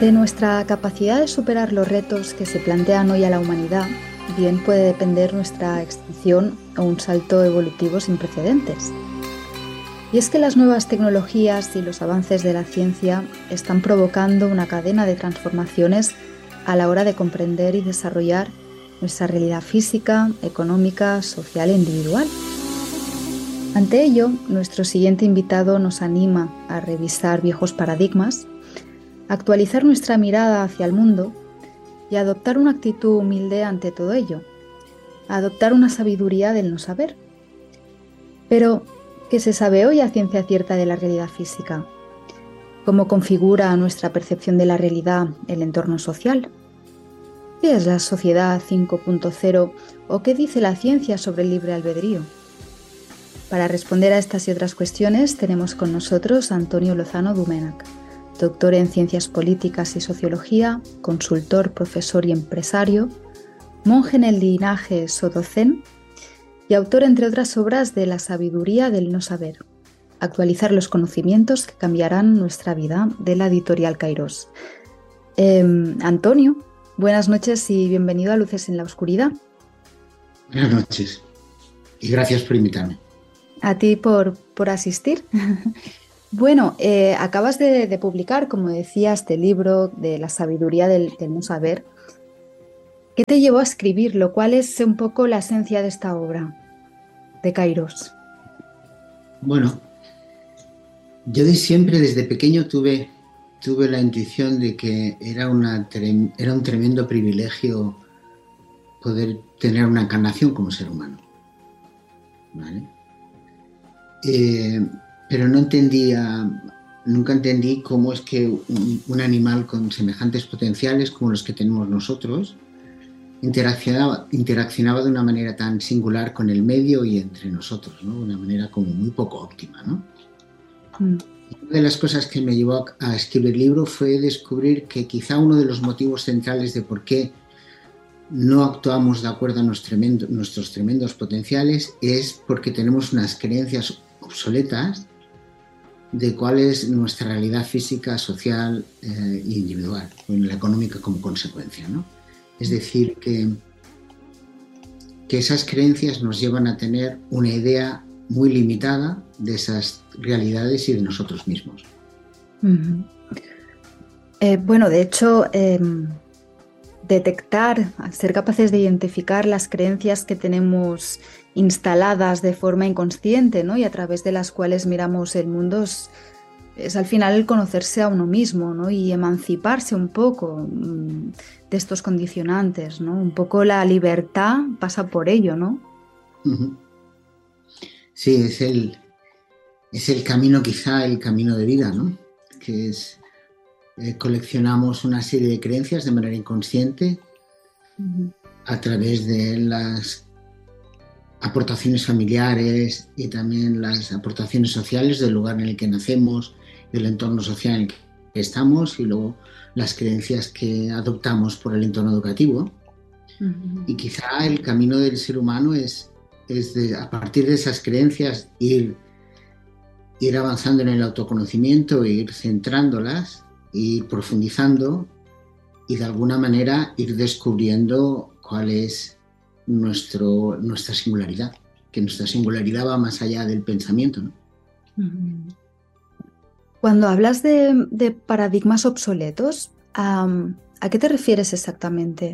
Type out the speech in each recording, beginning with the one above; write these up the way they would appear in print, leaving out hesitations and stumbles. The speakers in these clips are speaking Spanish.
De nuestra capacidad de superar los retos que se plantean hoy a la humanidad, bien puede depender nuestra extinción o un salto evolutivo sin precedentes. Y es que las nuevas tecnologías y los avances de la ciencia están provocando una cadena de transformaciones a la hora de comprender y desarrollar nuestra realidad física, económica, social e individual. Ante ello, nuestro siguiente invitado nos anima a revisar viejos paradigmas, actualizar nuestra mirada hacia el mundo y adoptar una actitud humilde ante todo ello, adoptar una sabiduría del no saber. Pero, ¿qué se sabe hoy a ciencia cierta de la realidad física? ¿Cómo configura nuestra percepción de la realidad el entorno social? ¿Qué es la sociedad 5.0 o qué dice la ciencia sobre el libre albedrío? Para responder a estas y otras cuestiones tenemos con nosotros a Antonio Lozano Domènech, doctor en Ciencias Políticas y Sociología, consultor, profesor y empresario, monje en el linaje Soto-Zen y autor, entre otras obras, de La sabiduría del no saber, actualizar los conocimientos que cambiarán nuestra vida, de la editorial Kairos. Antonio, buenas noches y bienvenido a Luces en la Oscuridad. Buenas noches y gracias por invitarme. A ti por asistir. Bueno, acabas de publicar, como decía, este libro de La sabiduría del no saber. ¿Qué te llevó a escribirlo? ¿Cuál es un poco la esencia de esta obra de Kairos? Bueno, yo siempre desde pequeño tuve la intuición de que era un tremendo privilegio poder tener una encarnación como ser humano, ¿vale? Pero nunca entendí cómo es que un animal con semejantes potenciales como los que tenemos nosotros interaccionaba de una manera tan singular con el medio y entre nosotros, ¿no? De una manera como muy poco óptima, ¿no? Una de las cosas que me llevó a escribir el libro fue descubrir que quizá uno de los motivos centrales de por qué no actuamos de acuerdo a nuestros tremendos potenciales es porque tenemos unas creencias obsoletas de cuál es nuestra realidad física, social e individual, y la económica como consecuencia, ¿no? Es decir, que esas creencias nos llevan a tener una idea muy limitada de esas realidades y de nosotros mismos. Uh-huh. Bueno, de hecho, detectar, ser capaces de identificar las creencias que tenemos instaladas de forma inconsciente, ¿no? Y a través de las cuales miramos el mundo es al final el conocerse a uno mismo, ¿no? Y emanciparse un poco de estos condicionantes, ¿no? Un poco la libertad pasa por ello, ¿no? Uh-huh. Sí, es el camino, quizá el camino de vida, ¿no? Que es coleccionamos una serie de creencias de manera inconsciente uh-huh. a través de las aportaciones familiares y también las aportaciones sociales del lugar en el que nacemos, del entorno social en el que estamos y luego las creencias que adoptamos por el entorno educativo. Uh-huh. Y quizá el camino del ser humano es a partir de esas creencias ir avanzando en el autoconocimiento, ir centrándolas, ir profundizando y de alguna manera ir descubriendo cuál es nuestra singularidad, que nuestra singularidad va más allá del pensamiento, ¿no? Cuando hablas de paradigmas obsoletos, ¿a qué te refieres exactamente?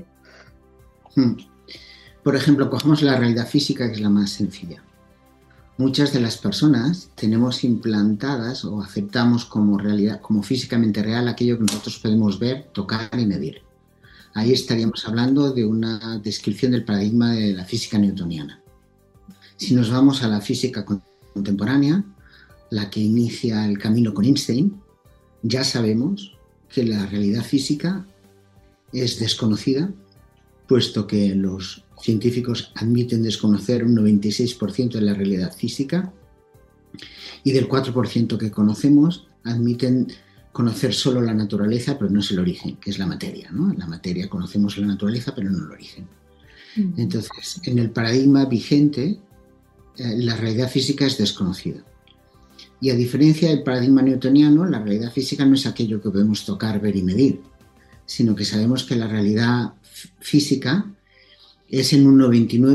Por ejemplo, cogemos la realidad física, que es la más sencilla. Muchas de las personas tenemos implantadas o aceptamos como realidad, como físicamente real, aquello que nosotros podemos ver, tocar y medir. Ahí estaríamos hablando de una descripción del paradigma de la física newtoniana. Si nos vamos a la física contemporánea, la que inicia el camino con Einstein, ya sabemos que la realidad física es desconocida, puesto que los científicos admiten desconocer un 96% de la realidad física y del 4% que conocemos admiten conocer solo la naturaleza, pero no es el origen, que es la materia, ¿no? La materia, conocemos la naturaleza, pero no el origen. Entonces, en el paradigma vigente, la realidad física es desconocida. Y a diferencia del paradigma newtoniano, la realidad física no es aquello que podemos tocar, ver y medir, sino que sabemos que la realidad física es en un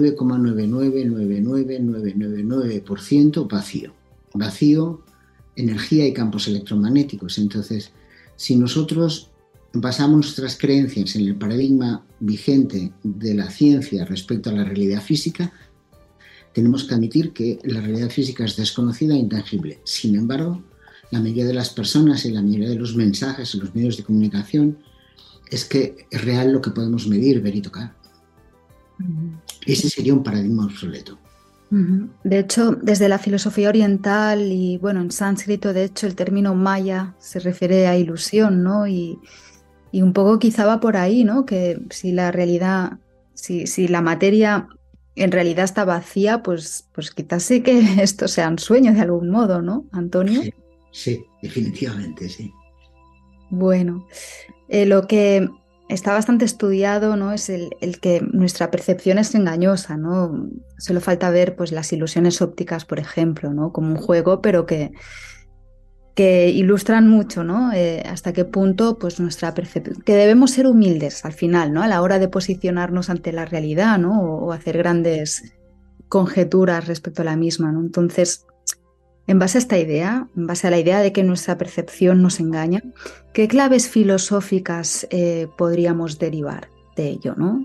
99,9999999% vacío. Vacío, energía y campos electromagnéticos. Entonces, si nosotros basamos nuestras creencias en el paradigma vigente de la ciencia respecto a la realidad física, tenemos que admitir que la realidad física es desconocida e intangible. Sin embargo, la mayoría de las personas y la mayoría de los mensajes en los medios de comunicación es que es real lo que podemos medir, ver y tocar. Ese sería un paradigma obsoleto. De hecho, desde la filosofía oriental y bueno, en sánscrito, de hecho, el término maya se refiere a ilusión, ¿no? Y un poco quizá va por ahí, ¿no? Que si la realidad, si la materia en realidad está vacía, pues quizás sí que esto sea un sueño de algún modo, ¿no, Antonio? Sí, definitivamente, sí. Bueno, lo que está bastante estudiado, ¿no? Es el que nuestra percepción es engañosa, ¿no? Solo falta ver pues, las ilusiones ópticas, por ejemplo, ¿no? Como un juego, pero que ilustran mucho, ¿no? Hasta qué punto pues, nuestra percepción, que debemos ser humildes al final, ¿no? A la hora de posicionarnos ante la realidad, ¿no? O hacer grandes conjeturas respecto a la misma, ¿no? Entonces, en base a esta idea, en base a la idea de que nuestra percepción nos engaña, ¿qué claves filosóficas podríamos derivar de ello, ¿no?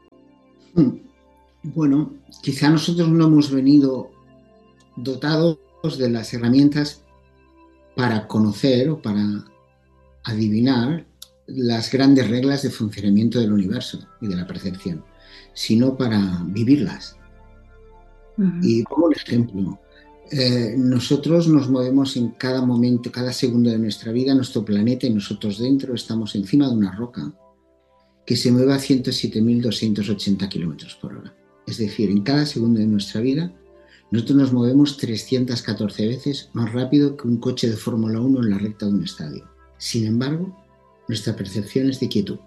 Bueno, quizá nosotros no hemos venido dotados de las herramientas para conocer o para adivinar las grandes reglas de funcionamiento del universo y de la percepción, sino para vivirlas. Y como un ejemplo, nosotros nos movemos en cada momento, cada segundo de nuestra vida, nuestro planeta y nosotros dentro estamos encima de una roca que se mueve a 107.280 kilómetros por hora. Es decir, en cada segundo de nuestra vida, nosotros nos movemos 314 veces más rápido que un coche de Fórmula 1 en la recta de un estadio. Sin embargo, nuestra percepción es de quietud.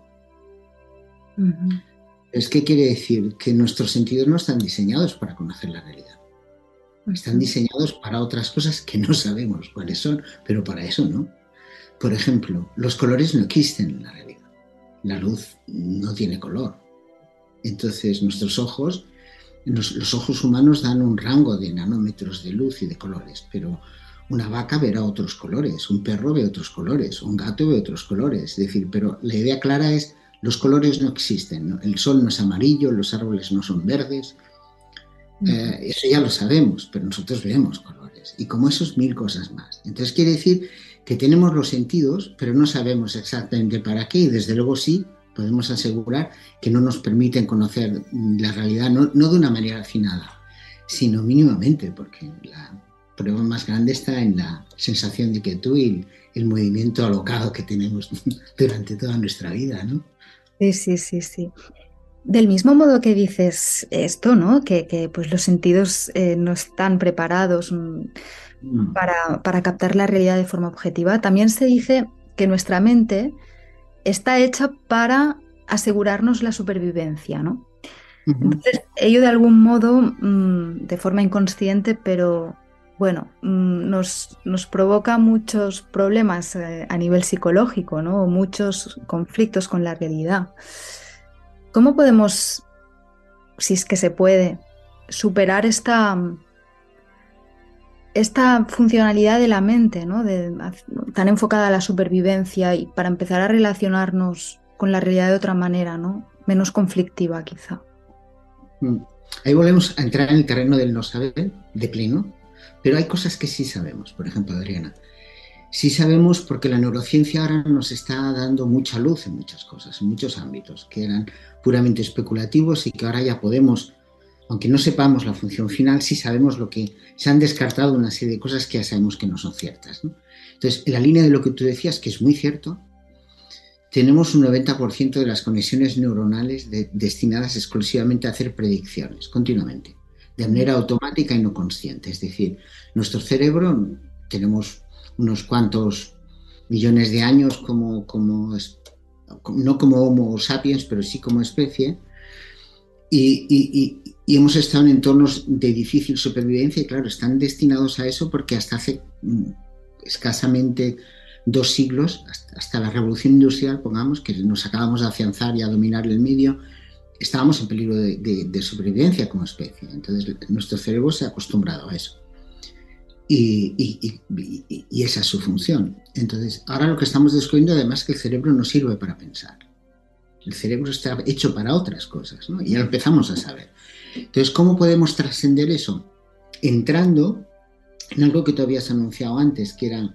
¿Qué quiere decir? Que nuestros sentidos no están diseñados para conocer la realidad. Están diseñados para otras cosas que no sabemos cuáles son, pero para eso no. Por ejemplo, los colores no existen en la realidad. La luz no tiene color. Entonces, nuestros ojos, los ojos humanos dan un rango de nanómetros de luz y de colores, pero una vaca verá otros colores, un perro ve otros colores, un gato ve otros colores. Es decir, pero la idea clara es, los colores no existen, ¿no? El sol no es amarillo, los árboles no son verdes. Eso ya lo sabemos, pero nosotros vemos colores. Y como esos, mil cosas más. Entonces quiere decir que tenemos los sentidos, pero no sabemos exactamente para qué, y desde luego sí podemos asegurar que no nos permiten conocer la realidad, no de una manera afinada, sino mínimamente, porque la prueba más grande está en la sensación de quietud y el movimiento alocado que tenemos durante toda nuestra vida, ¿no? Sí. Del mismo modo que dices esto, ¿no? Que pues los sentidos no están preparados para captar la realidad de forma objetiva, también se dice que nuestra mente está hecha para asegurarnos la supervivencia, ¿no? Entonces, ello de algún modo, de forma inconsciente, pero bueno, nos provoca muchos problemas a nivel psicológico, ¿no? Muchos conflictos con la realidad. ¿Cómo podemos, si es que se puede, superar esta funcionalidad de la mente, ¿no? Tan enfocada a la supervivencia y para empezar a relacionarnos con la realidad de otra manera, ¿no? Menos conflictiva, quizá? Ahí volvemos a entrar en el terreno del no saber de pleno, pero hay cosas que sí sabemos. Por ejemplo, Adriana, sí sabemos porque la neurociencia ahora nos está dando mucha luz en muchas cosas, en muchos ámbitos que eran puramente especulativos y que ahora ya podemos, aunque no sepamos la función final, sí sabemos lo que se han descartado, una serie de cosas que ya sabemos que no son ciertas, ¿no? Entonces, en la línea de lo que tú decías, que es muy cierto, tenemos un 90% de las conexiones neuronales destinadas exclusivamente a hacer predicciones, continuamente, de manera automática y no consciente. Es decir, nuestro cerebro, tenemos unos cuantos millones de años no como Homo sapiens, pero sí como especie, y hemos estado en entornos de difícil supervivencia y claro, están destinados a eso porque hasta hace escasamente 2 siglos, hasta la revolución industrial, pongamos, que nos acabamos de afianzar y a dominar el medio, estábamos en peligro de supervivencia como especie. Entonces nuestro cerebro se ha acostumbrado a eso. Y esa es su función. Entonces, ahora lo que estamos descubriendo además es que el cerebro no sirve para pensar. El cerebro está hecho para otras cosas, ¿no? Y ya lo empezamos a saber. Entonces, ¿cómo podemos trascender eso? Entrando en algo que tú habías anunciado antes, que era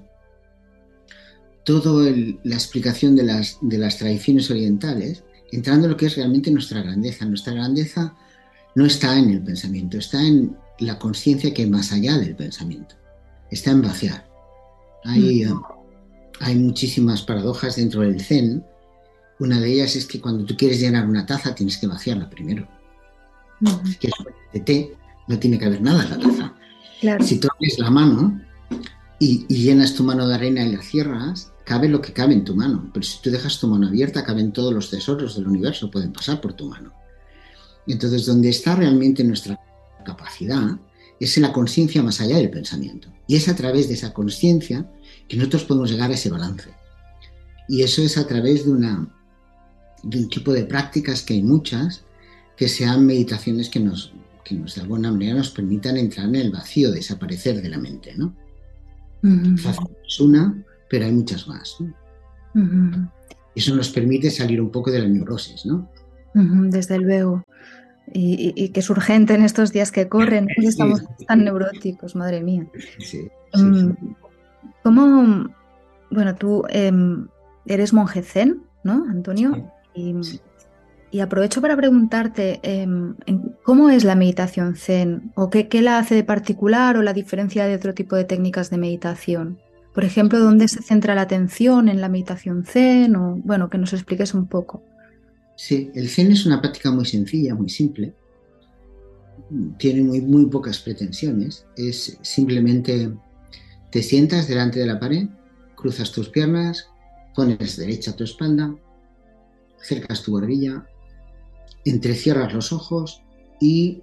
toda la explicación de las tradiciones orientales, entrando en lo que es realmente nuestra grandeza. Nuestra grandeza no está en el pensamiento, está en la conciencia que hay más allá del pensamiento. Está en vaciar. Hay muchísimas paradojas dentro del Zen. Una de ellas es que cuando tú quieres llenar una taza tienes que vaciarla primero. Si quieres ponerte té, no tiene que haber nada en la taza. Claro. Si tú abres la mano y llenas tu mano de arena y la cierras, cabe lo que cabe en tu mano. Pero si tú dejas tu mano abierta, caben todos los tesoros del universo, pueden pasar por tu mano. Entonces, donde está realmente nuestra capacidad es en la conciencia más allá del pensamiento. Y es a través de esa conciencia que nosotros podemos llegar a ese balance. Y eso es a través de un tipo de prácticas que hay muchas, que sean meditaciones que nos de alguna manera nos permitan entrar en el vacío, desaparecer de la mente, ¿no? Es una, pero hay muchas más, ¿no? Eso nos permite salir un poco de la neurosis, ¿no? Desde luego. Y que es urgente en estos días que corren, ¿no? Estamos tan neuróticos, madre mía. Sí. ¿Cómo? Bueno, tú eres monje zen, ¿no, Antonio? Sí. Y aprovecho para preguntarte, ¿cómo es la meditación zen? ¿O qué la hace de particular o la diferencia de otro tipo de técnicas de meditación? Por ejemplo, ¿dónde se centra la atención en la meditación zen? O, bueno, que nos expliques un poco. Sí, el zen es una práctica muy sencilla, muy simple. Tiene muy pocas pretensiones. Es simplemente te sientas delante de la pared, cruzas tus piernas, pones derecha tu espalda, acercas tu barbilla, entrecierras los ojos y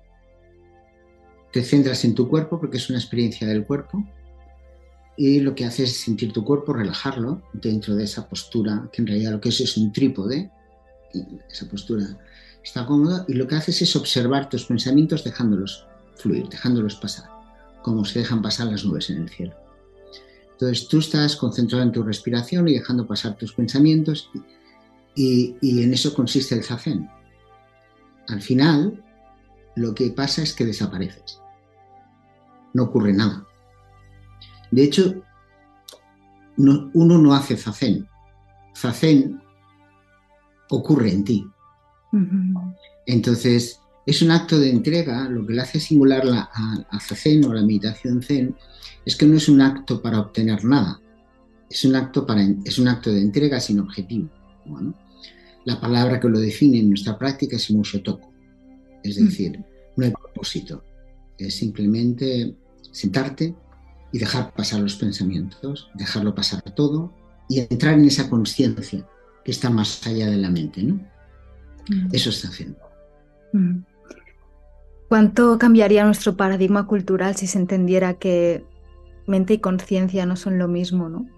te centras en tu cuerpo porque es una experiencia del cuerpo y lo que haces es sentir tu cuerpo, relajarlo dentro de esa postura, que en realidad lo que es un trípode. Esa postura está cómoda y lo que haces es observar tus pensamientos dejándolos fluir, dejándolos pasar, como se dejan pasar las nubes en el cielo. Entonces tú estás concentrado en tu respiración y dejando pasar tus pensamientos y en eso consiste el zazen. Al final, lo que pasa es que desapareces. No ocurre nada. De hecho, uno no hace zazen. Zazen ocurre en ti. Entonces, es un acto de entrega. Lo que le hace singular a zazen o la meditación zen es que no es un acto para obtener nada. Es un acto de entrega sin objetivo. Bueno, la palabra que lo define en nuestra práctica es mushotoku. Es decir, no hay propósito. Es simplemente sentarte y dejar pasar los pensamientos, dejarlo pasar todo y entrar en esa conciencia que está más allá de la mente, ¿no? Eso está haciendo. ¿Cuánto cambiaría nuestro paradigma cultural si se entendiera que mente y conciencia no son lo mismo, ¿no?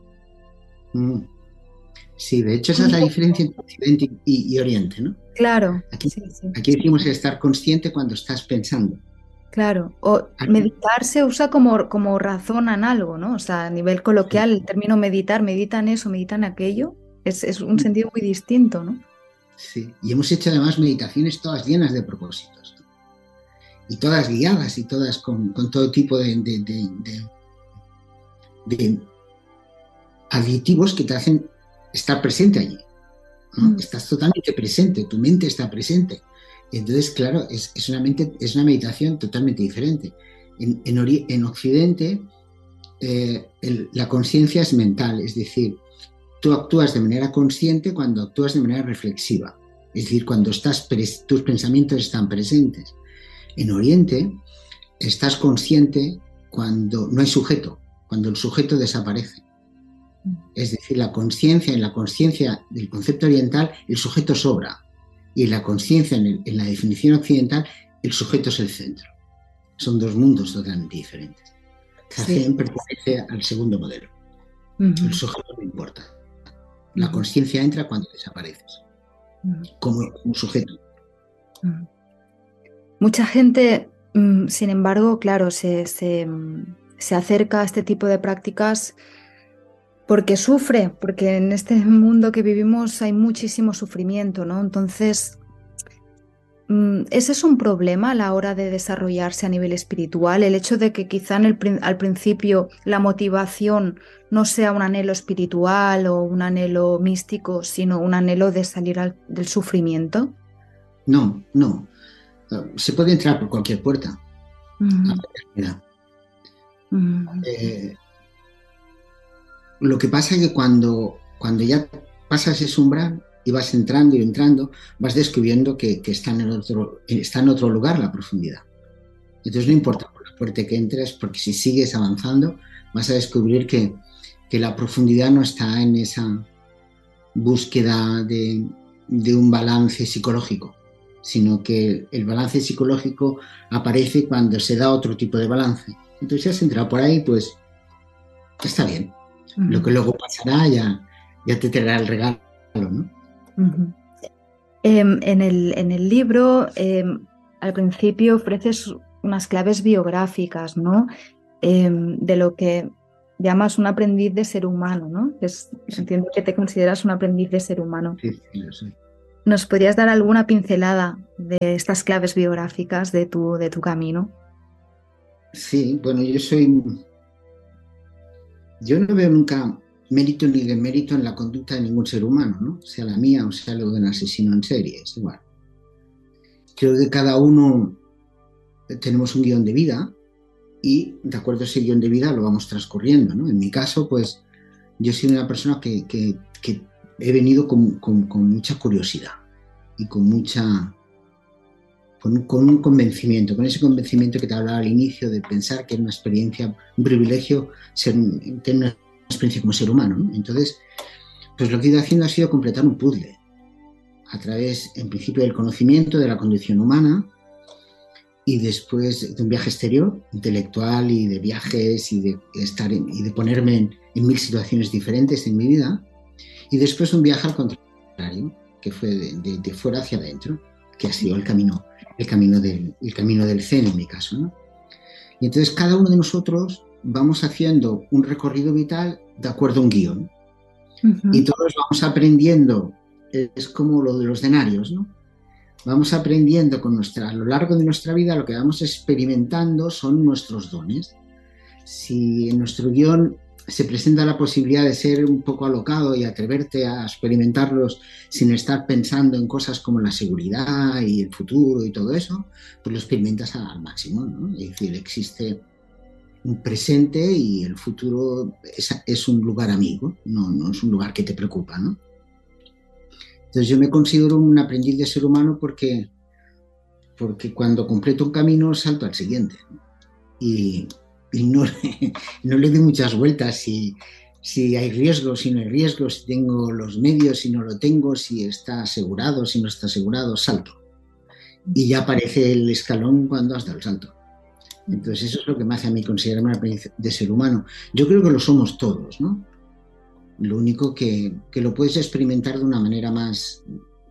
Sí, de hecho esa es la diferencia entre Occidente y Oriente, ¿no? Claro. Aquí decimos estar consciente cuando estás pensando. Claro, o meditar se usa como razonan algo, ¿no? O sea, a nivel coloquial, el término meditar, meditan eso, meditan aquello, es un sentido muy distinto, ¿no? Sí, y hemos hecho además meditaciones todas llenas de propósitos, ¿no? Y todas guiadas y todas con todo tipo de aditivos que te hacen estar presente allí, ¿no? Estás totalmente presente, tu mente está presente. Entonces, claro, es una meditación totalmente diferente. En Occidente, la conciencia es mental, es decir, tú actúas de manera consciente cuando actúas de manera reflexiva, es decir, cuando tus pensamientos están presentes. En Oriente, estás consciente cuando no hay sujeto, cuando el sujeto desaparece. Es decir, en la conciencia del concepto oriental, el sujeto sobra. Y en la conciencia, en la definición occidental, el sujeto es el centro. Son dos mundos totalmente diferentes. Zazen pertenece al segundo modelo. El Ujú, sujeto no importa. La ujú, conciencia entra cuando desapareces, ujú, como un sujeto. ujú. Mucha gente, sin embargo, claro, se acerca a este tipo de prácticas porque sufre, porque en este mundo que vivimos hay muchísimo sufrimiento, ¿no? Entonces, ese es un problema a la hora de desarrollarse a nivel espiritual, el hecho de que quizá al principio la motivación no sea un anhelo espiritual o un anhelo místico, sino un anhelo de salir del sufrimiento. No, no. Se puede entrar por cualquier puerta a Ujú, la eternidad. ujú, Eh, lo que pasa es que cuando ya pasas ese umbral y vas entrando y entrando, vas descubriendo que está en otro lugar la profundidad. Entonces no importa por la puerta que entres, porque si sigues avanzando, vas a descubrir que la profundidad no está en esa búsqueda de un balance psicológico, sino que el balance psicológico aparece cuando se da otro tipo de balance. Entonces, si has entrado por ahí, pues está bien. Lo que ujú, luego pasará ya te traerá el regalo, ¿no? ujú. En el libro, al principio ofreces unas claves biográficas, ¿no? De lo que llamas un aprendiz de ser humano, ¿no? Sí, Entiendo que te consideras un aprendiz de ser humano. sí, sí, lo sé. ¿Nos podrías dar alguna pincelada de estas claves biográficas de tu camino? Sí, bueno, yo no veo nunca mérito ni demérito en la conducta de ningún ser humano, ¿no? Sea la mía o sea lo de un asesino en serie, es igual. Creo que cada uno tenemos un guión de vida y de acuerdo a ese guión de vida lo vamos transcurriendo, ¿no? En mi caso, pues yo soy una persona que he venido con mucha curiosidad y con un convencimiento, con ese convencimiento que te hablaba al inicio de pensar que es una experiencia, un privilegio tener una experiencia como ser humano, ¿no? Entonces, pues lo que he ido haciendo ha sido completar un puzzle a través, en principio, del conocimiento de la condición humana y después de un viaje exterior, intelectual y de viajes y de y de ponerme en mil situaciones diferentes en mi vida, y después un viaje al contrario, que fue de fuera hacia adentro, que ha sido el camino del Zen en mi caso, ¿no? Y entonces cada uno de nosotros vamos haciendo un recorrido vital de acuerdo a un guión y Ujú, todos vamos aprendiendo, es como lo de los denarios, ¿no? Vamos aprendiendo a lo largo de nuestra vida, lo que vamos experimentando son nuestros dones. Si en nuestro guión se presenta la posibilidad de ser un poco alocado y atreverte a experimentarlos sin estar pensando en cosas como la seguridad y el futuro y todo eso, pues lo experimentas al máximo, ¿no? Es decir, existe un presente y el futuro es un lugar amigo, no es un lugar que te preocupa, ¿no? Entonces yo me considero un aprendiz de ser humano porque cuando completo un camino salto al siguiente y, y no, no le doy muchas vueltas si hay riesgo, si no hay riesgo, si tengo los medios, si no lo tengo, si está asegurado, si no está asegurado, salto. Y ya aparece el escalón cuando has dado el salto. Entonces eso es lo que me hace a mí considerarme un aprendiz de ser humano. Yo creo que lo somos todos, ¿no? Lo único que lo puedes experimentar de una manera más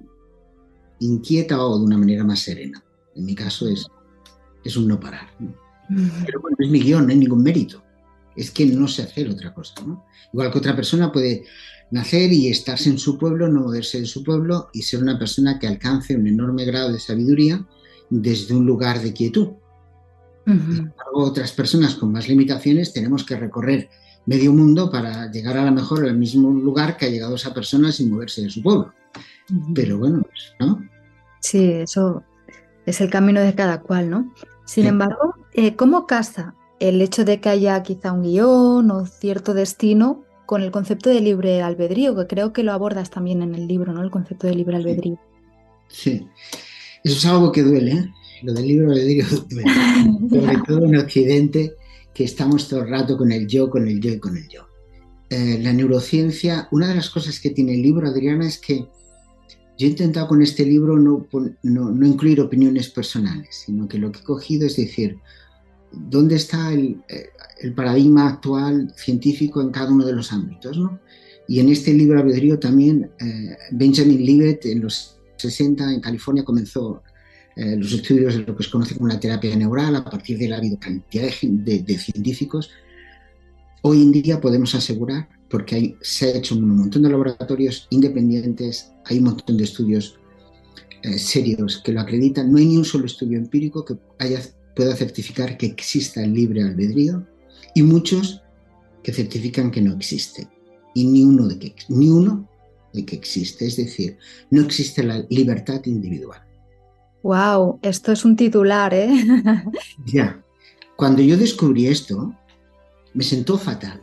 inquieta o de una manera más serena. En mi caso es un no parar, ¿no? ujú, Pero bueno, es mi guión, no hay ningún mérito. Es que no sé hacer otra cosa, ¿no? Igual que otra persona puede nacer y estarse en su pueblo, no moverse de su pueblo y ser una persona que alcance un enorme grado de sabiduría desde un lugar de quietud. Y sin ujú, embargo, otras personas con más limitaciones tenemos que recorrer medio mundo para llegar a lo mejor al mismo lugar que ha llegado esa persona sin moverse de su pueblo. ujú. Pero bueno, ¿no? Sí, eso es el camino de cada cual, ¿no? Sin Sí. embargo, ¿cómo casa el hecho de que haya quizá un guión o cierto destino con el concepto de libre albedrío, que creo que lo abordas también en el libro, ¿no? El concepto de libre Sí, albedrío. sí. Eso es algo que duele, ¿eh? Lo del libro albedrío duele. Sobre Ya. todo en Occidente, que estamos todo el rato con el yo, con el yo y con el yo. La neurociencia, una de las cosas que tiene el libro, Adriana, es que yo he intentado con este libro no incluir opiniones personales, sino que lo que he cogido es decir, dónde está el paradigma actual científico en cada uno de los ámbitos, ¿no? Y en este libre albedrío también Benjamin Libet en los 60 en California comenzó los estudios de lo que se conoce como la terapia neural. A partir de él ha habido cantidad de científicos. Hoy en día podemos asegurar, porque se ha hecho un montón de laboratorios independientes, hay un montón de estudios serios que lo acreditan, no hay ni un solo estudio empírico que pueda certificar que exista el libre albedrío, y muchos que certifican que no existe, y ni uno de que existe, es decir, no existe la libertad individual. Wow, esto es un titular, ¿eh? Ya, cuando yo descubrí esto, me sentó fatal,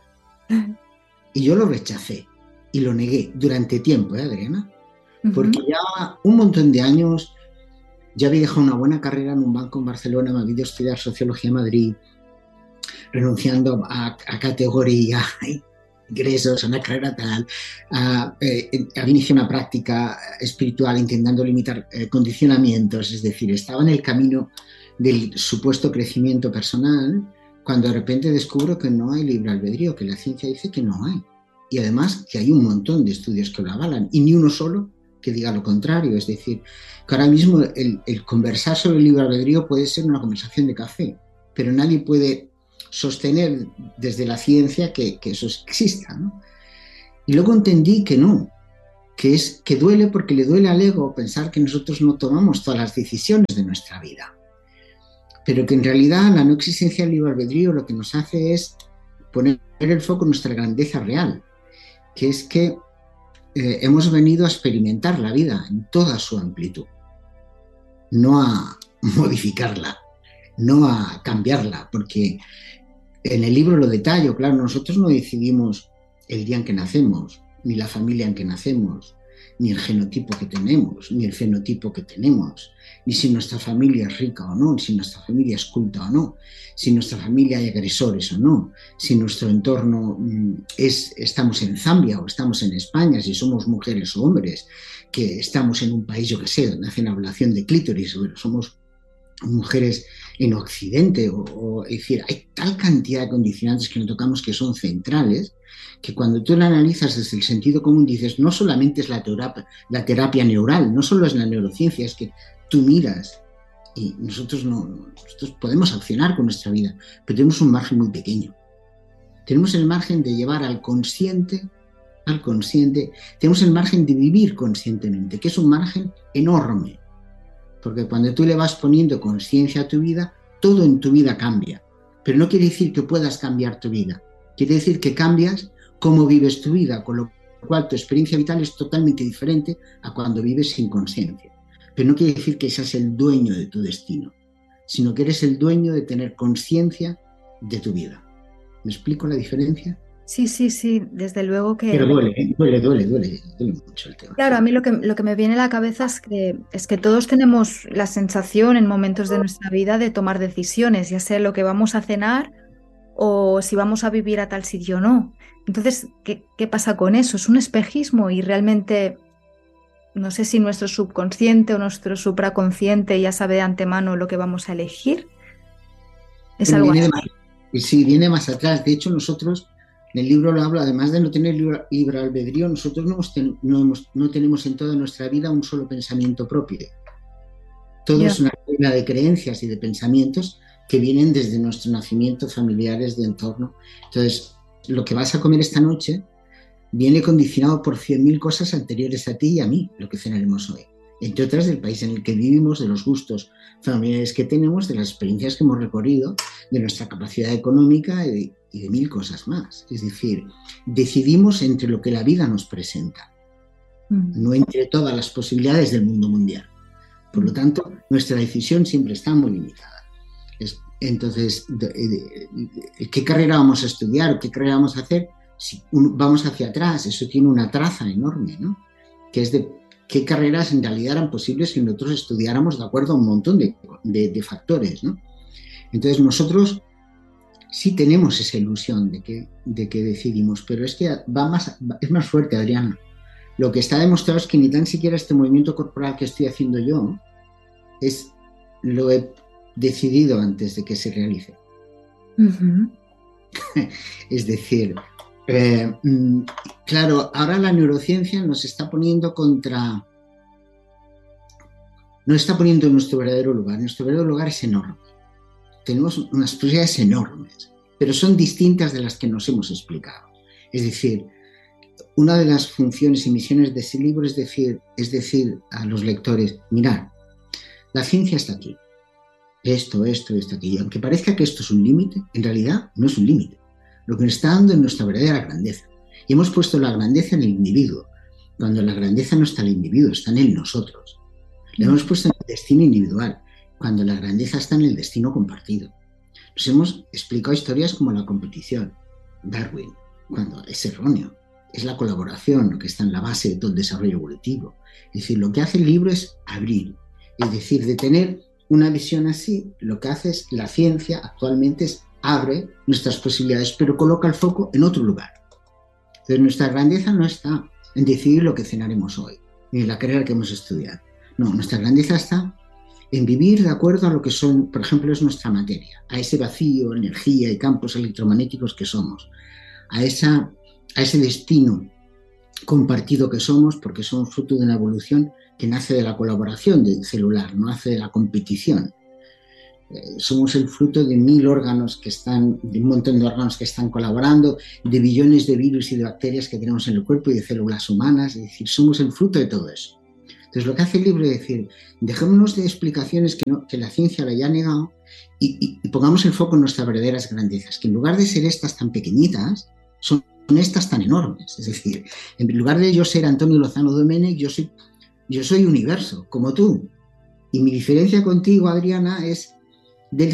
y yo lo rechacé, y lo negué durante tiempo, Adriana, porque ya un montón de años ya había dejado una buena carrera en un banco en Barcelona, me había ido a estudiar Sociología en Madrid, renunciando a categoría, ingresos, a una carrera tal, había iniciado una práctica espiritual intentando limitar condicionamientos, es decir, estaba en el camino del supuesto crecimiento personal, cuando de repente descubro que no hay libre albedrío, que la ciencia dice que no hay. Y además que hay un montón de estudios que lo avalan, y ni uno solo que diga lo contrario. Es decir, que ahora mismo el conversar sobre el libre albedrío puede ser una conversación de café, pero nadie puede sostener desde la ciencia que eso exista, ¿no? Y luego entendí que no, que duele porque le duele al ego pensar que nosotros no tomamos todas las decisiones de nuestra vida, pero que en realidad la no existencia del libre albedrío lo que nos hace es poner el foco en nuestra grandeza real, que es que hemos venido a experimentar la vida en toda su amplitud, no a modificarla, no a cambiarla, porque en el libro lo detallo, claro, nosotros no decidimos el día en que nacemos, ni la familia en que nacemos, ni el genotipo que tenemos, ni el fenotipo que tenemos, ni si nuestra familia es rica o no, si nuestra familia es culta o no, si nuestra familia hay agresores o no, si nuestro entorno estamos en Zambia o estamos en España, si somos mujeres o hombres, que estamos en un país, yo que sé, donde hacen ablación de clítoris, o somos mujeres en Occidente, es decir, hay tal cantidad de condicionantes que no tocamos que son centrales, que cuando tú la analizas desde el sentido común dices, no solamente es la terapia neural, no solo es la neurociencia, es que tú miras y nosotros podemos accionar con nuestra vida, pero tenemos un margen muy pequeño. Tenemos el margen de llevar al consciente, tenemos el margen de vivir conscientemente, que es un margen enorme. Porque cuando tú le vas poniendo conciencia a tu vida, todo en tu vida cambia. Pero no quiere decir que puedas cambiar tu vida. Quiere decir que cambias cómo vives tu vida, con lo cual tu experiencia vital es totalmente diferente a cuando vives sin conciencia. Pero no quiere decir que seas el dueño de tu destino, sino que eres el dueño de tener conciencia de tu vida. ¿Me explico la diferencia? Sí, desde luego que... Pero duele mucho el tema. Claro, a mí lo que me viene a la cabeza es que todos tenemos la sensación en momentos de nuestra vida de tomar decisiones, ya sea lo que vamos a cenar o si vamos a vivir a tal sitio o no. Entonces, ¿qué pasa con eso? Es un espejismo y realmente no sé si nuestro subconsciente o nuestro supraconsciente ya sabe de antemano lo que vamos a elegir. ¿Es algo así? Sí, viene más atrás. De hecho, nosotros... En el libro lo hablo, además de no tener libre albedrío, nosotros no tenemos en toda nuestra vida un solo pensamiento propio. Todo es una cadena de creencias y de pensamientos que vienen desde nuestro nacimiento, familiares, de entorno. Entonces, lo que vas a comer esta noche viene condicionado por 100.000 cosas anteriores a ti y a mí, lo que cenaremos hoy. Entre otras, del país en el que vivimos, de los gustos familiares que tenemos, de las experiencias que hemos recorrido, de nuestra capacidad económica y de 1.000 cosas más. Es decir, decidimos entre lo que la vida nos presenta, no entre todas las posibilidades del mundo mundial. Por lo tanto, nuestra decisión siempre está muy limitada. Entonces, ¿qué carrera vamos a estudiar? ¿Qué carrera vamos a hacer? Si vamos hacia atrás, eso tiene una traza enorme, ¿no? Que es de qué carreras en realidad eran posibles si nosotros estudiáramos de acuerdo a un montón de factores, ¿no? Entonces nosotros sí tenemos esa ilusión de que decidimos, pero es que es más fuerte, Adriana. Lo que está demostrado es que ni tan siquiera este movimiento corporal que estoy haciendo yo lo he decidido antes de que se realice. Ujú. Es decir, claro, ahora la neurociencia nos está poniendo nos está poniendo en nuestro verdadero lugar. Nuestro verdadero lugar es enorme. Tenemos unas posibilidades enormes, pero son distintas de las que nos hemos explicado. Es decir, una de las funciones y misiones de ese libro es decir a los lectores, mirad, la ciencia está aquí, esto, aquí. Y aunque parezca que esto es un límite, en realidad no es un límite. Lo que nos está dando es nuestra verdadera grandeza. Y hemos puesto la grandeza en el individuo, cuando la grandeza no está en el individuo, está en nosotros. Le hemos puesto en el destino individual, cuando la grandeza está en el destino compartido. Nos hemos explicado historias como la competición, Darwin, cuando es erróneo. Es la colaboración lo que está en la base de todo el desarrollo evolutivo. Es decir, lo que hace el libro es abrir. Es decir, de tener una visión así, lo que hace es la ciencia actualmente es abre nuestras posibilidades, pero coloca el foco en otro lugar. Entonces, nuestra grandeza no está en decidir lo que cenaremos hoy, ni en la carrera que hemos estudiado. No, nuestra grandeza está en vivir de acuerdo a lo que son, por ejemplo, es nuestra materia, a ese vacío, energía y campos electromagnéticos que somos, a ese destino compartido que somos, porque somos fruto de una evolución que nace de la colaboración celular, no nace de la competición. Somos el fruto de 1000 órganos de un montón de órganos que están colaborando, de billones de virus y de bacterias que tenemos en el cuerpo y de células humanas, es decir, somos el fruto de todo eso. Entonces, lo que hace el libro es decir, dejémonos de explicaciones que la ciencia la haya negado y pongamos el foco en nuestras verdaderas grandezas, que en lugar de ser estas tan pequeñitas, son estas tan enormes. Es decir, en lugar de yo ser Antonio Lozano Domenech, yo soy universo, como tú. Y mi diferencia contigo, Adriana, es del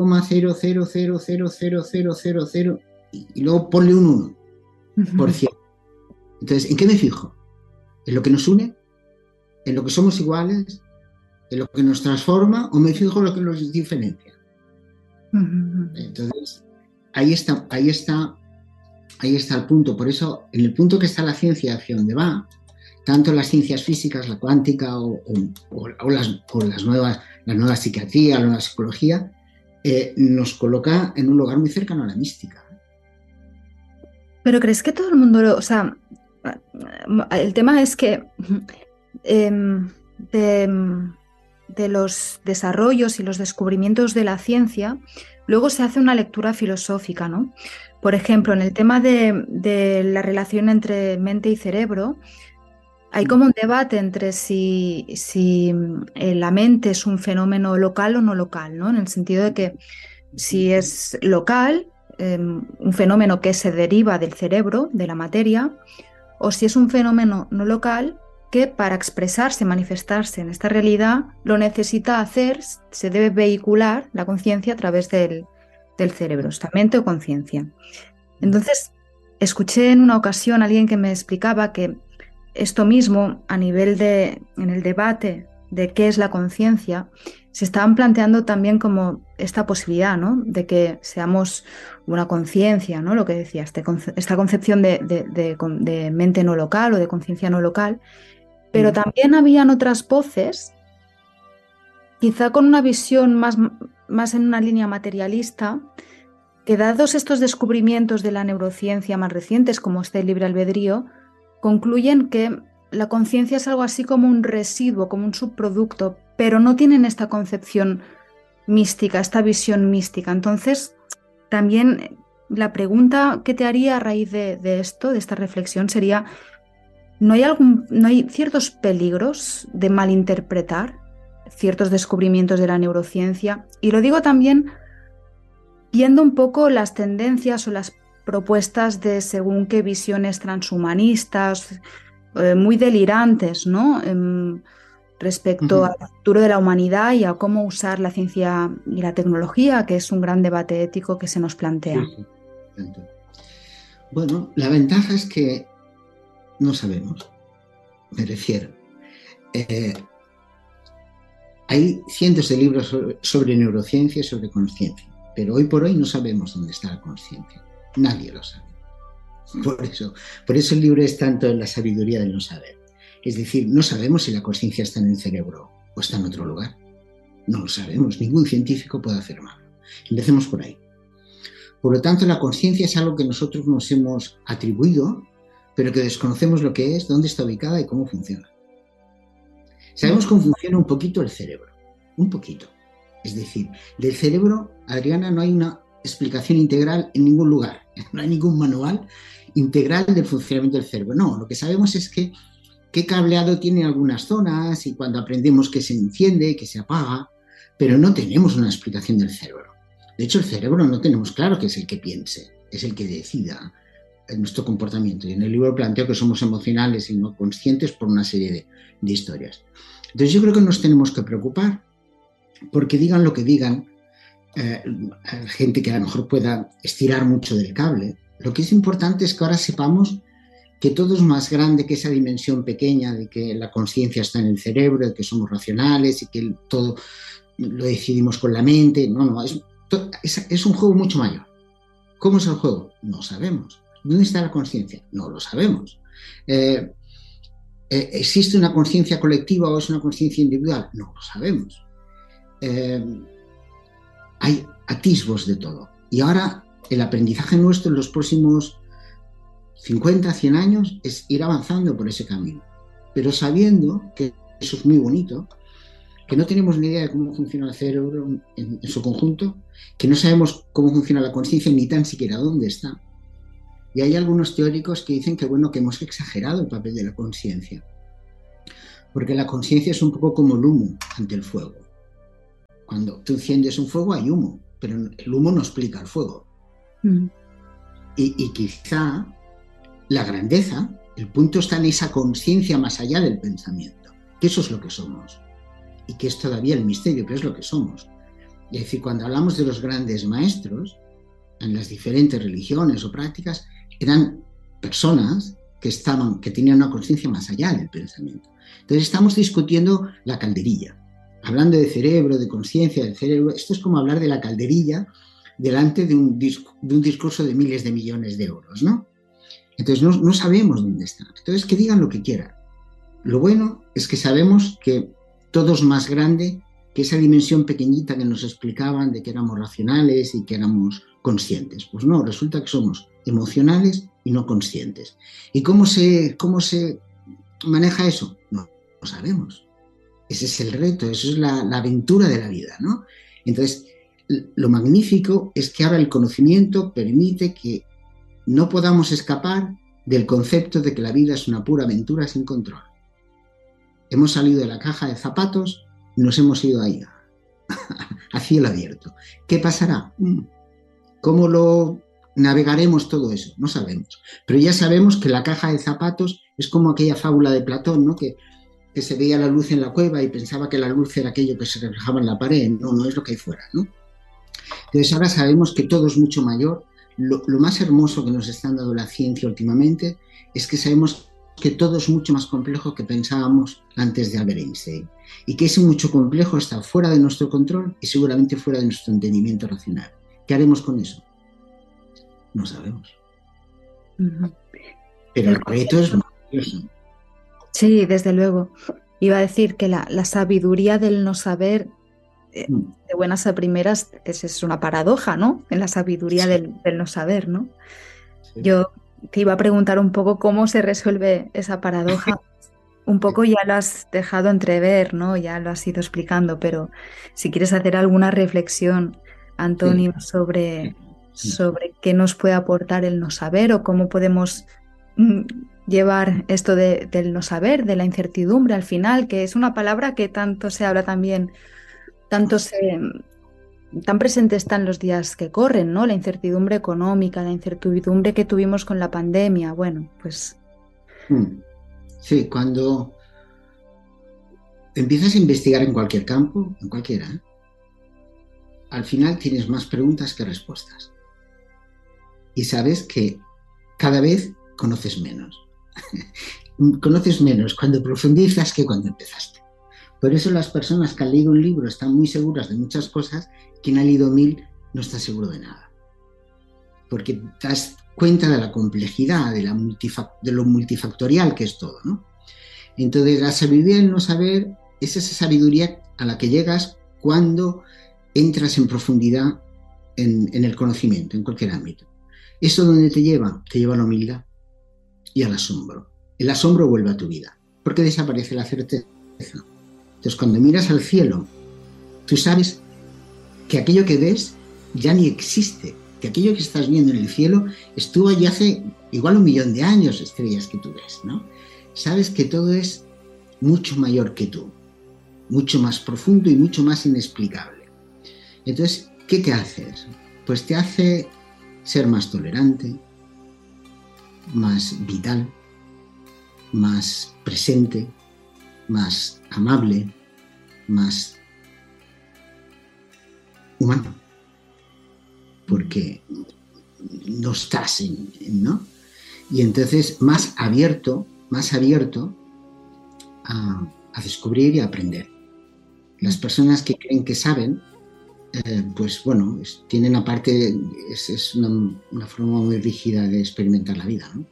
0,0000000 y luego ponle un 1%. Entonces, ¿en qué me fijo? ¿En lo que nos une? ¿En lo que somos iguales? ¿En lo que nos transforma? ¿O me fijo en lo que nos diferencia? Entonces, ahí está el punto. Por eso, en el punto que está la ciencia hacia donde va, tanto las ciencias físicas, la cuántica o la nueva psiquiatría, la nueva psicología, nos coloca en un lugar muy cercano a la mística. Pero ¿crees que todo el mundo o sea, el tema es que de los desarrollos y los descubrimientos de la ciencia, luego se hace una lectura filosófica, ¿no? Por ejemplo, en el tema de la relación entre mente y cerebro, hay como un debate entre si la mente es un fenómeno local o no local, ¿no? En el sentido de que si es local, un fenómeno que se deriva del cerebro, de la materia, o si es un fenómeno no local que para expresarse, manifestarse en esta realidad, lo necesita hacer, se debe vehicular la conciencia a través del cerebro, esta mente o conciencia. Entonces, escuché en una ocasión a alguien que me explicaba que esto mismo, a nivel en el debate de qué es la conciencia, se estaban planteando también como esta posibilidad, ¿no? De que seamos una conciencia, ¿no? Lo que decía, esta concepción de mente no local o de conciencia no local, pero también habían otras voces, quizá con una visión más en una línea materialista, que dados estos descubrimientos de la neurociencia más recientes, como este libre albedrío, concluyen que la conciencia es algo así como un residuo, como un subproducto, pero no tienen esta concepción mística, esta visión mística. Entonces, también la pregunta que te haría a raíz de esto, de esta reflexión, sería, ¿no hay ciertos peligros de malinterpretar ciertos descubrimientos de la neurociencia? Y lo digo también viendo un poco las tendencias o las propuestas de según qué visiones transhumanistas, muy delirantes, ¿no? Respecto al futuro de la humanidad y a cómo usar la ciencia y la tecnología, que es un gran debate ético que se nos plantea. Sí. Bueno, la ventaja es que no sabemos, me refiero. Hay cientos de libros sobre neurociencia y sobre conciencia, pero hoy por hoy no sabemos dónde está la conciencia. Nadie lo sabe. Por eso el libro es tanto en la sabiduría del no saber. Es decir, no sabemos si la conciencia está en el cerebro o está en otro lugar. No lo sabemos, ningún científico puede afirmarlo. Empecemos por ahí. Por lo tanto, la conciencia es algo que nosotros nos hemos atribuido, pero que desconocemos lo que es, dónde está ubicada y cómo funciona. Sabemos cómo funciona un poquito el cerebro, un poquito. Es decir, del cerebro, Adriana, no hay una explicación integral en ningún lugar, no hay ningún manual integral del funcionamiento del cerebro. No, lo que sabemos es que qué cableado tiene algunas zonas y cuando aprendemos que se enciende, que se apaga, pero no tenemos una explicación del cerebro. De hecho, el cerebro no tenemos claro que es el que piense, es el que decida nuestro comportamiento. Y en el libro planteo que somos emocionales y no conscientes por una serie de historias. Entonces yo creo que nos tenemos que preocupar porque digan lo que digan, gente que a lo mejor pueda estirar mucho del cable. Lo que es importante es que ahora sepamos que todo es más grande que esa dimensión pequeña de que la conciencia está en el cerebro, de que somos racionales y que todo lo decidimos con la mente. No, es un juego mucho mayor. ¿Cómo es el juego? No sabemos. ¿Dónde está la conciencia? No lo sabemos. ¿Existe una conciencia colectiva o es una conciencia individual? No lo sabemos. Hay atisbos de todo. Y ahora el aprendizaje nuestro en los próximos 50, 100 años es ir avanzando por ese camino. Pero sabiendo que eso es muy bonito, que no tenemos ni idea de cómo funciona el cerebro en su conjunto, que no sabemos cómo funciona la conciencia ni tan siquiera dónde está. Y hay algunos teóricos que dicen que, bueno, que hemos exagerado el papel de la conciencia. Porque la conciencia es un poco como el humo ante el fuego. Cuando tú enciendes un fuego hay humo, pero el humo no explica el fuego. Y quizá la grandeza, el punto está en esa conciencia más allá del pensamiento, que eso es lo que somos. Y que es todavía el misterio, que es lo que somos. Es decir, cuando hablamos de los grandes maestros, en las diferentes religiones o prácticas, eran personas que tenían una conciencia más allá del pensamiento. Entonces estamos discutiendo la calderilla. Hablando de cerebro, de conciencia del cerebro, esto es como hablar de la calderilla delante de un discurso de miles de millones de euros, ¿no? Entonces no sabemos dónde está. Entonces que digan lo que quieran. Lo bueno es que sabemos que todo es más grande que esa dimensión pequeñita que nos explicaban de que éramos racionales y que éramos conscientes. Pues no, resulta que somos emocionales y no conscientes. ¿Y cómo se maneja eso? No sabemos. Ese es el reto, eso es la aventura de la vida, ¿no? Entonces, lo magnífico es que ahora el conocimiento permite que no podamos escapar del concepto de que la vida es una pura aventura sin control. Hemos salido de la caja de zapatos y nos hemos ido ahí, a cielo abierto. ¿Qué pasará? ¿Cómo lo navegaremos todo eso? No sabemos. Pero ya sabemos que la caja de zapatos es como aquella fábula de Platón, ¿no? Que se veía la luz en la cueva y pensaba que la luz era aquello que se reflejaba en la pared. No es lo que hay fuera, ¿no? Entonces ahora sabemos que todo es mucho mayor. Lo más hermoso que nos está dando la ciencia últimamente es que sabemos que todo es mucho más complejo que pensábamos antes de Albert Einstein. Y que ese mucho complejo está fuera de nuestro control y seguramente fuera de nuestro entendimiento racional. ¿Qué haremos con eso? No sabemos. Pero el reto es maravilloso. Sí, desde luego. Iba a decir que la sabiduría del no saber, de buenas a primeras, es una paradoja, ¿no? En la sabiduría del no saber, ¿no? Sí. Yo te iba a preguntar un poco cómo se resuelve esa paradoja. Un poco ya lo has dejado entrever, ¿no? Ya lo has ido explicando, pero si quieres hacer alguna reflexión, Antonio, sobre qué nos puede aportar el no saber o cómo podemos llevar esto del no saber, de la incertidumbre al final, que es una palabra que tanto se habla también, tan presente está en los días que corren, ¿no? La incertidumbre económica, la incertidumbre que tuvimos con la pandemia, bueno, pues... Sí, cuando empiezas a investigar en cualquier campo, en cualquiera, al final tienes más preguntas que respuestas. Y sabes que cada vez conoces menos. Conoces menos cuando profundizas que cuando empezaste. Por eso las personas que han leído un libro están muy seguras de muchas cosas, quien ha leído 1000 no está seguro de nada. Porque te das cuenta de la complejidad, de lo multifactorial que es todo, ¿no? Entonces la sabiduría del no saber es esa sabiduría a la que llegas cuando entras en profundidad en el conocimiento, en cualquier ámbito. ¿Eso dónde te lleva? Te lleva a la humildad y al asombro. El asombro vuelve a tu vida, porque desaparece la certeza. Entonces, cuando miras al cielo, tú sabes que aquello que ves ya ni existe, que aquello que estás viendo en el cielo estuvo allí hace igual 1.000.000 de años, estrellas que tú ves, ¿no? Sabes que todo es mucho mayor que tú, mucho más profundo y mucho más inexplicable. Entonces, ¿qué te hace eso? Pues te hace ser más tolerante, más vital, más presente, más amable, más humano, porque no estás ¿no? Y entonces más abierto a descubrir y a aprender. Las personas que creen que saben, pues bueno, tienen aparte, es una forma muy rígida de experimentar la vida, ¿no?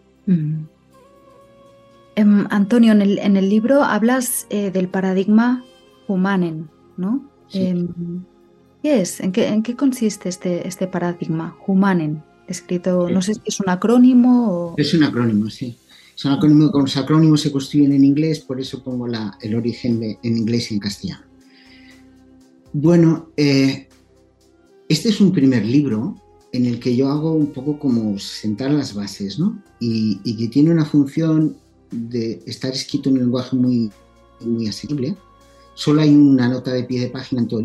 Antonio, en el libro hablas del paradigma Humanen, ¿no? Sí. ¿Qué es? ¿En qué consiste este paradigma Humanen? Escrito, no sé si es un acrónimo o... Es un acrónimo, sí. Es un acrónimo, con los acrónimos se construyen en inglés, por eso pongo el origen en inglés y en castellano. Bueno, este es un primer libro en el que yo hago un poco como sentar las bases, ¿no? Y que tiene una función de estar escrito en un lenguaje muy, muy asequible. Solo hay una nota de pie de página en todo el